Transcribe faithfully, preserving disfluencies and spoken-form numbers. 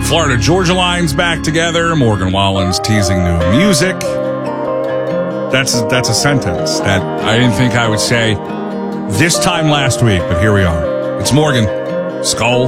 Florida Georgia Line's back together. Morgan Wallen's teasing new music. That's that's a sentence that I didn't think I would say this time last week, but here we are. It's Morgan. Skull